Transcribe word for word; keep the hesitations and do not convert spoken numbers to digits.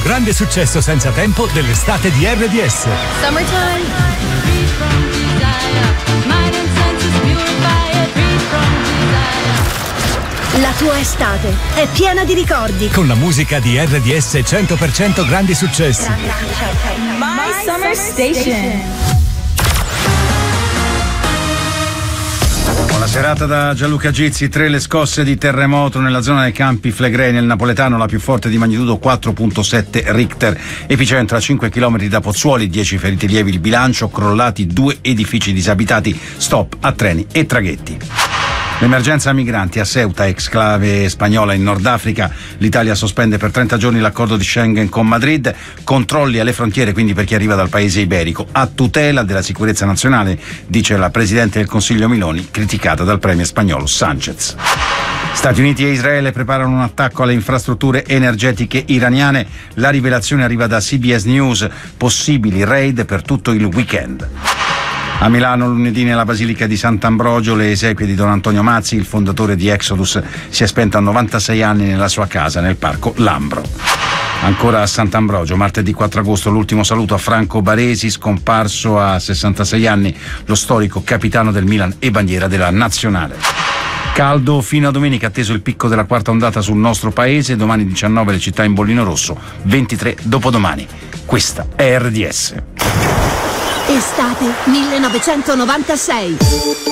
grande successo senza tempo dell'estate di R D S. Summertime. La tua estate è piena di ricordi. Con la musica di R D S cento per cento grandi successi. My Summer Station. Buona serata da Gianluca Gizzi. Tre le scosse di terremoto nella zona dei Campi Flegrei nel napoletano, la più forte di magnitudo quattro virgola sette Richter, epicentro a cinque chilometri da Pozzuoli, dieci feriti lievi il bilancio, crollati due edifici disabitati, stop a treni e traghetti. L'emergenza migranti a Ceuta, exclave spagnola in Nord Africa. L'Italia sospende per trenta giorni l'accordo di Schengen con Madrid. Controlli alle frontiere quindi per chi arriva dal paese iberico, a tutela della sicurezza nazionale, dice la Presidente del Consiglio Meloni, criticata dal premier spagnolo Sánchez. Stati Uniti e Israele preparano un attacco alle infrastrutture energetiche iraniane. La rivelazione arriva da C B S News, possibili raid per tutto il weekend. A Milano lunedì nella Basilica di Sant'Ambrogio le esequie di Don Antonio Mazzi, il fondatore di Exodus, si è spento a novantasei anni nella sua casa nel parco Lambro. Ancora a Sant'Ambrogio, martedì quattro agosto, l'ultimo saluto a Franco Baresi, scomparso a sessantasei anni, lo storico capitano del Milan e bandiera della nazionale. Caldo fino a domenica, atteso il picco della quarta ondata sul nostro paese, domani diciannove le città in bollino rosso, ventitré dopodomani. Questa è R D S. Estate millenovecentonovantasei.